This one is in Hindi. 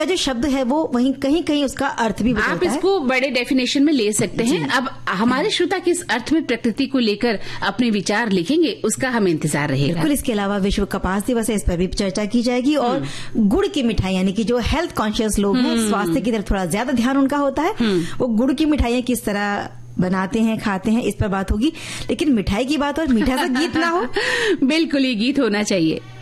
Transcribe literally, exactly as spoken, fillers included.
जो शब्द है वो वहीं कहीं कहीं उसका अर्थ भी बदलता है। आप इसको बड़े डेफिनेशन में ले सकते हैं। अब हमारे श्रोता किस अर्थ में प्रकृति को लेकर अपने विचार लिखेंगे, उसका हमें इंतजार रहेगा। बिल्कुल। इसके अलावा विश्व कपास दिवस है, इस पर भी चर्चा की जाएगी। और गुड़ की मिठाई, यानी कि जो हेल्थ कॉन्शियस लोग हैं, स्वास्थ्य की तरफ थोड़ा ज्यादा ध्यान उनका होता है, वो गुड़ की मिठाइयां किस तरह बनाते हैं, खाते हैं, इस पर बात होगी। लेकिन मिठाई की बात और मीठा सा गीत ना हो। बिल्कुल, ये गीत होना चाहिए।